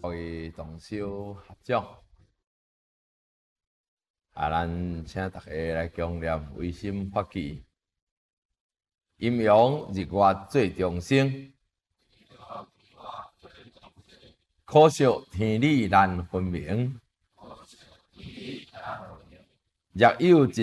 各位同修合掌，咱请大家来共念唯心法语，阴阳日月最众生，可惜天理难分明。若有一